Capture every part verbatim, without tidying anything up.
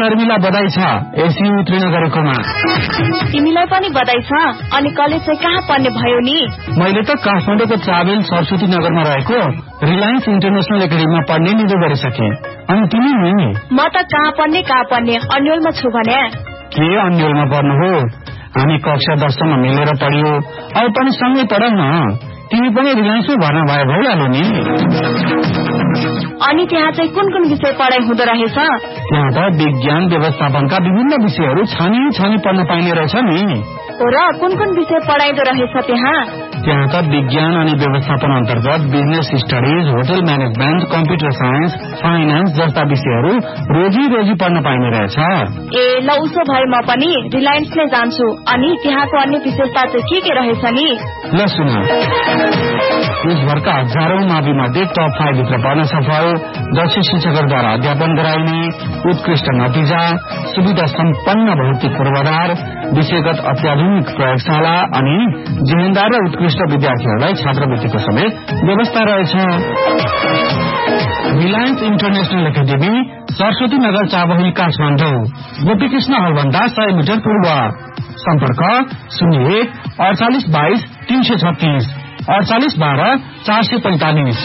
शर्मिला बधाई छ एसी उत्तीर्ण गरेकोमा। तिमीलाई पनि बधाई छ। अनि कलेज चाहिँ कहाँ पढ्ने भयो नि? मैले त काठमाडौँको चाबेल सरस्वती नगरमा रहेको रिलायन्स इन्टरनेशनल एकाडेमीमा पढ्ने निधो गरिसके। अनि तिमी नि? म त कहाँ पढ्ने कहाँ पढ्ने अन्यलमा छु भने। के अन्यलमा पढ्नु हो? हामी कक्षा दससम्म मिलेर पढ्यो, अब पनि सँगै पढौँ न। तिमी पनि रिलायन्समा भर्ना भए भइहाल्यो नि। अनि त्यहाँ चाहिँ कुन कुन विषय पढाइ हुँदो रहेछ? त्यहाँ त विज्ञान व्यवस्थापनका विभिन्न विषयहरू छानी छानी पढ्न पाइने रहेछ नि। हो र कुन कुन विषय पढाइदो रहेछ त्यहाँ? त्यहाँ त विज्ञान अनि व्यवस्थापन अन्तर्गत business studies, hotel management, computer science, finance जस्ता विषयहरू रोजी रोजी पढ्न पाइने रहेछ। ए ल उसो भए म पनि रिलायन्स नै जान्छु। अनि त्यहाँको अन्य विशेषता चाहिँ के के रहेछ नि? ल सुन, देशभरका हजारौं मावि मध्ये टप फाइभ भित्र पर्न सफल, दक्ष शिक्षकहरूद्वारा अध्यापन गराइने, उत्कृष्ट नतिजा, सुविधा सम्पन्न भौतिक पूर्वाधार, विषयगत अत्याधुनिक प्रयोगशाला अनि जिम्मेदार र उत्कृष्ट विद्यार्थीहरूलाई छात्रवृत्तिको समेत व्यवस्था रहेछ। Reliance international academy, Saraswati Nagar, Chabahil, Kathmandu. Gopikrishna हलभन्दा सय मिटर पूर्व। सम्पर्क शून्य एक अडचालिस बाइस तीन सय छत्तीस अडचालिस बाह्र चार सय पैंतालिस।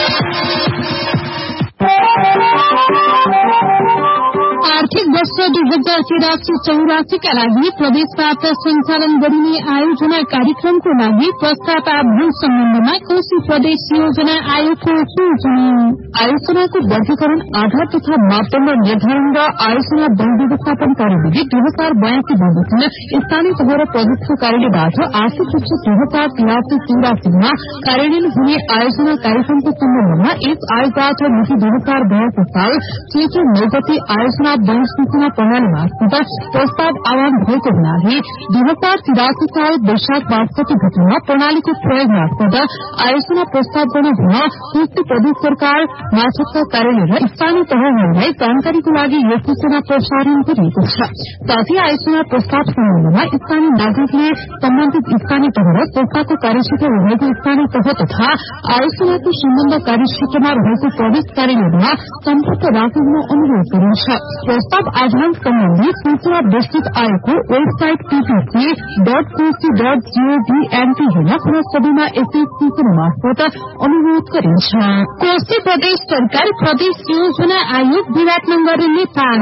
आर्थिक वर्ष दुई हजार तिरासी चौरासीका लागि प्रदेशबाट सञ्चालन गरिने आयोजना कार्यक्रमको लागि प्रस्तावावधि सम्बन्धमा कोशी प्रदेश योजना आयोगको सूचना। आयोजनाको वर्गीकरण, आधार तथा मापदण्ड निर्धारण र आयोजना वन व्यवस्थापन कार्यविधि दुई हजार बयासी बमोजिम स्थानीय तह र प्रदेशको कार्यालयबाट आर्थिक वर्ष दुई हजार तिरासी चौरासीमा कार्यान्वयन हुने आयोजना कार्यक्रमको सम्बन्धमा यस आयोगबाट मिति दुई हजार बयासी साल चैत्र नौ गते आयोजना वन सूचना प्रणाली मार्फत प्रस्ताव आह्वान भएको हुनाले दुई हजार तिरासी साल वैशाख बासठी गतेमा प्रणालीको प्रयोग मार्फत आयोजना प्रस्ताव गर्न हुन संयुक्त प्रदेश सरकार मार्फतका कार्यालय र स्थानीय तहहरूलाई जानकारीको लागि यो सूचना प्रसारण गरिएको छ। साथै आयोजना प्रस्ताव सम्बन्धमा स्थानीय नागरिकले सम्बन्धित स्थानीय तह र संस्थाको कार्यक्षेत्र रहेको स्थानीय तह तथा आयोजनाको सम्बन्ध कार्यक्षेत्रमा रहेको प्रदेश कार्यालयमा सम्पर्क राख्न अनुरोध गरिन्छ। प्रस्ताव आह्वान सम्बन्धी सूचना विस्तृत आयोगको website PPC dot Koshi dot gov NP हेर्न पुनः सबैमा यसै सूचना मार्फत अनुरोध गरिन्छ। कोशी प्रदेश सरकार प्रदेश योजना आयोग विराटनगर नेपाल।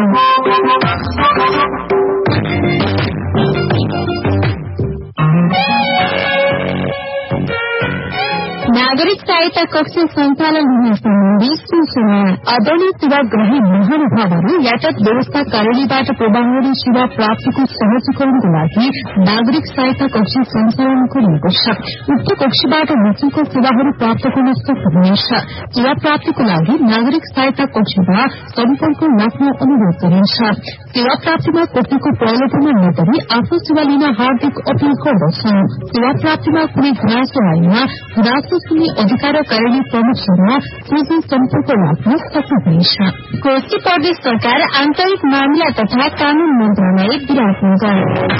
नागरिक सहायता कक्ष सञ्चालन हुने सम्बन्धी सूचना। आदरणीय सेवाग्राही महानुभावहरू यातायात व्यवस्था कार्यालयबाट प्रवाहकारी सेवा प्राप्तिको सहजीकरणको लागि नागरिक सहायता कक्ष सञ्चालन गरिएको छ। उक्त कक्षबाट निःशुल्क सेवाहरू प्राप्त गर्न सक्नुहुनेछ। सेवा प्राप्तिको लागि नागरिक सहायता कक्षमा सम्पर्क राख्न अनुरोध गरिन्छ। सेवा प्राप्तिमा कसैको प्रलोभनमा नगरी आफ्नो सेवा लिन हार्दिक अपील गर्दछौं। सेवा प्राप्तिमा कुनै गुनासो आएमा गुनासो सुन्ने अधिकार कार्यालय प्रमुखसँग सीधै सम्पर्क राख्न सक्नुहुनेछ। कोशी प्रदेश सरकार आन्तरिक मामिला तथा कानून मन्त्रालय विराटनगर।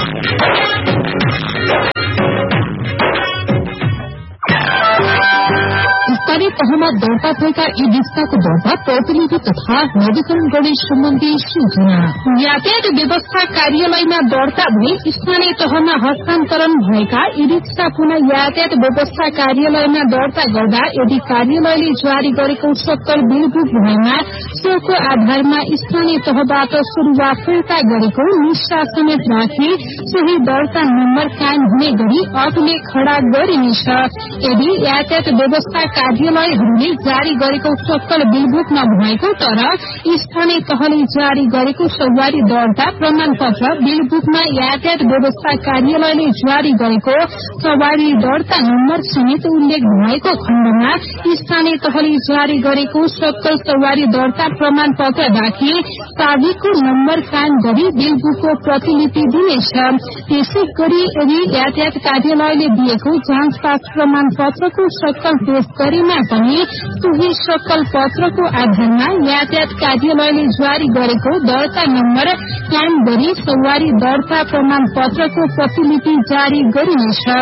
स्थानीय तहमा दर्ता भएका ई रिक्साको दर्ता प्रतिलिपि तथा नवीकरण गर्ने सम्बन्धी सूचना। यातायात व्यवस्था कार्यालयमा दर्ता भई स्थानीय तहमा हस्तान्तरण भएका ई रिक्सा पुनः यातायात व्यवस्था कार्यालयमा दर्ता गर्दा यदि कार्यालयले जारी गरेको सक्कल बिल बुक भएमा सोको आधारमा स्थानीय तहबाट सुरुवा फिर्ता गरेको निष्ठा समेत राखी सोही दर्ता नम्बर कायम हुने गरी अभिलेख खड़ा गरिनेछ। यदि यातायात व्यवस्था कार्यालयहरूले जारी गरेको सक्कल बिल बुक नभएको तर स्थानीय तहले जारी गरेको सवारी दर्ता प्रमाण पत्र बिल बुकमा यातायात व्यवस्था कार्यालयले जारी गरेको सवारी दर्ता नम्बर समेत उल्लेख भएको खण्डमा स्थानीय तहले जारी गरेको सक्कल सवारी दर्ता प्रमाण पत्र राखी चाबीको नम्बर कायम गरी बिल बुकको प्रतिलिपि दिनेछ। त्यसै गरी यदि यातायात कार्यालयले दिएको जाँच पास प्रमाण पत्रको सक्कल पेश गरेमा पनि सोही सक्कल पत्रको आधारमा यातायात कार्यालयले जारी गरेको दर्ता नम्बर कायम गरी सवारी दर्ता प्रमाण पत्रको प्रतिलिपि जारी गरिनेछ।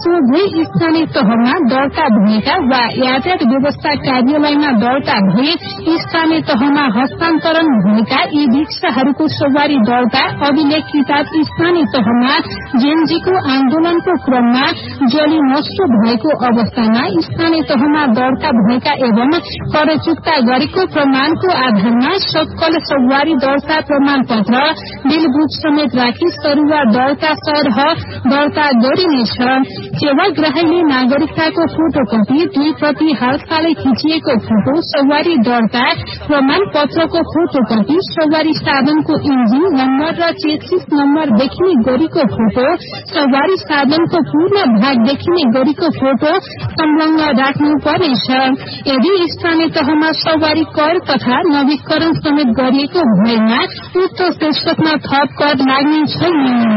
सोझै स्थानीय तहमा दर्ता भएका वा यातायात व्यवस्था कार्यालयमा दर्ता भए स्थानीय तहमा हस्तान्तरण भएका यी रिक्साहरूको सवारी दर्ता अभिलेख किताब स्थानीय तहमा जेएनजीको आन्दोलनको क्रममा जली नष्ट भएको अवस्थामा स्थानीय तहमा दर्ता भएका एवं कर चुक्ता गरेको प्रमाणको आधारमा सक्कल सवारी दर्ता प्रमाण पत्र बिलबुक समेत राखी सरुवा दर्ता सरह दर्ता गरिनेछ। सेवाग्राहीले नागरिकताको फोटोकपी दुई प्रति हालसालै खिचिएको फोटो सवारी दर्ता प्रमाण पत्रको फोटोकपी सवारी साधनको इन्जिन नम्बर र चेसिस नम्बर देखिने गरीको फोटो सवारी साधनको पूर्ण भाग देखिने गरीको फोटो संलग्न राख्नुपर्नेछ। यदि स्थानीय तहमा सवारी कर तथा नवीकरण समेत गरिएको भएमा उक्त शीर्षकमा थप कर लाग्ने छैन।